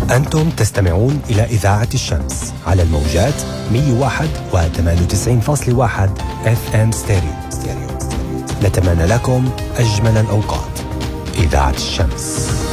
أنتم تستمعون إلى إذاعة الشمس على الموجات 101.98.1 FM ستيريو. نتمنى لكم أجمل الأوقات. إذاعة الشمس.